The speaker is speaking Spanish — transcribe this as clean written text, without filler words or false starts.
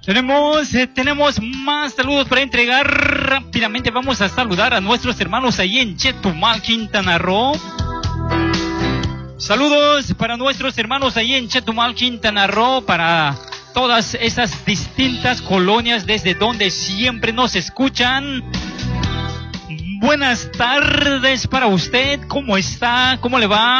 Tenemos más saludos para entregar. Rápidamente vamos a saludar a nuestros hermanos ahí en Chetumal, Quintana Roo. Saludos para nuestros hermanos ahí en Chetumal, Quintana Roo, para todas esas distintas colonias desde donde siempre nos escuchan. Buenas tardes para usted, ¿cómo está? ¿Cómo le va?